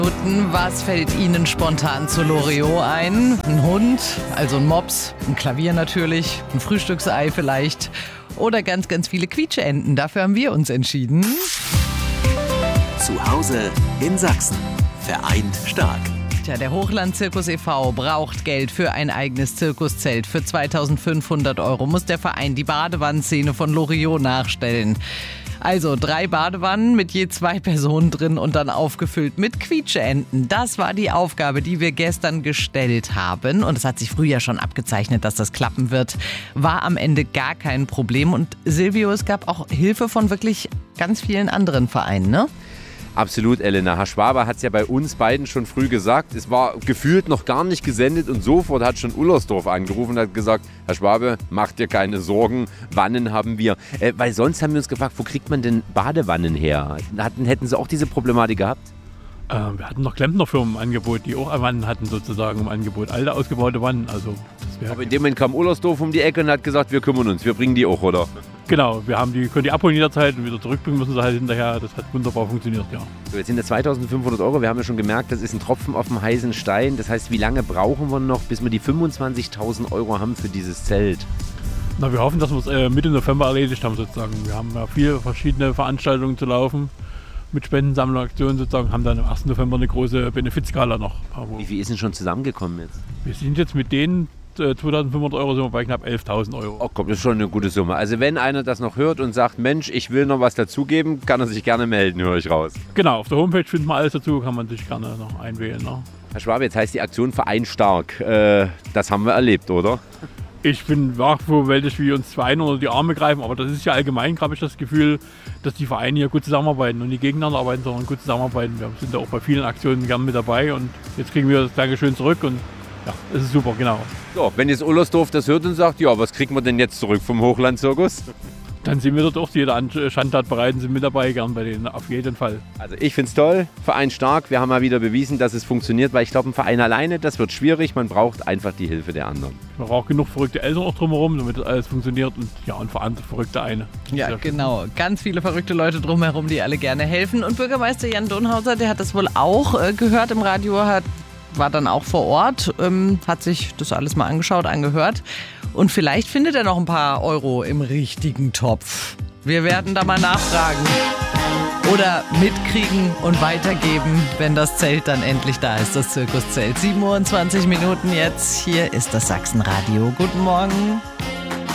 Was fällt Ihnen spontan zu Loriot ein? Ein Hund, also ein Mops, ein Klavier natürlich, ein Frühstücksei vielleicht oder ganz, ganz viele Quietscheenten. Dafür haben wir uns entschieden. Zu Hause in Sachsen. Vereint stark. Tja, der Hochland-Zirkus e.V. braucht Geld für ein eigenes Zirkuszelt. Für 2.500 € muss der Verein die Badewannenszene von Loriot nachstellen. Also 3 Badewannen mit je 2 Personen drin und dann aufgefüllt mit Quietscheenten. Das war die Aufgabe, die wir gestern gestellt haben. Und es hat sich früher schon abgezeichnet, dass das klappen wird. War am Ende gar kein Problem. Und Silvio, es gab auch Hilfe von wirklich ganz vielen anderen Vereinen, ne? Absolut, Elena. Herr Schwaber hat es ja bei uns beiden schon früh gesagt. Es war gefühlt noch gar nicht gesendet und sofort hat schon Ullersdorf angerufen und hat gesagt, Herr Schwabe, mach dir keine Sorgen, Wannen haben wir. Weil sonst haben wir uns gefragt, wo kriegt man denn Badewannen her? Hätten Sie auch diese Problematik gehabt? Wir hatten noch Klempnerfirmen im Angebot, die auch Wannen hatten sozusagen im Angebot. Alte, ausgebaute Wannen. Also, aber in dem Moment kam Ullersdorf um die Ecke und hat gesagt, wir kümmern uns, wir bringen die auch, oder? Genau, können die abholen jederzeit und wieder zurückbringen müssen sie halt hinterher. Das hat wunderbar funktioniert, ja. So, jetzt sind das 2.500 €. Wir haben ja schon gemerkt, das ist ein Tropfen auf dem heißen Stein. Das heißt, wie lange brauchen wir noch, bis wir die 25.000 € haben für dieses Zelt? Na, wir hoffen, dass wir es Mitte November erledigt haben sozusagen. Wir haben ja viele verschiedene Veranstaltungen zu laufen. Mit Spendensammlungsaktionen sozusagen, haben dann am 1. November eine große Benefizgala noch. Wie viel ist denn schon zusammengekommen jetzt? Wir sind jetzt mit denen 2.500 € sind wir bei knapp 11.000 €. Oh komm, das ist schon eine gute Summe. Also wenn einer das noch hört und sagt, Mensch, ich will noch was dazugeben, kann er sich gerne melden, höre ich raus. Genau, auf der Homepage findet man alles dazu, kann man sich gerne noch einwählen. Ne? Herr Schwabe, jetzt heißt die Aktion Verein stark. Das haben wir erlebt, oder? Ich bin überwältigt, wie uns Vereine unter die Arme greifen, aber das ist ja allgemein, habe ich das Gefühl, dass die Vereine hier gut zusammenarbeiten und nicht gegeneinander arbeiten, sondern gut zusammenarbeiten. Wir sind da auch bei vielen Aktionen gerne mit dabei und jetzt kriegen wir das Dankeschön zurück und ja, es ist super, genau. So, wenn jetzt Ullersdorf das hört und sagt, ja, was kriegen wir denn jetzt zurück vom Hochland-Zirkus? Dann sind wir dort auch jeder Schandtat bereit und sind mit dabei, gern bei denen, auf jeden Fall. Also ich finde es toll, Verein stark, wir haben mal wieder bewiesen, dass es funktioniert, weil ich glaube, ein Verein alleine, das wird schwierig, man braucht einfach die Hilfe der anderen. Man braucht genug verrückte Eltern auch drumherum, damit das alles funktioniert und ja, und vor allem verrückte eine. Ja, genau, ganz viele verrückte Leute drumherum, die alle gerne helfen und Bürgermeister Jan Donhauser, der hat das wohl auch gehört im Radio, war dann auch vor Ort, hat sich das alles mal angeschaut, angehört. Und vielleicht findet er noch ein paar Euro im richtigen Topf. Wir werden da mal nachfragen. Oder mitkriegen und weitergeben, wenn das Zelt dann endlich da ist, das Zirkuszelt. 27 Minuten jetzt. Hier ist das Sachsenradio. Guten Morgen.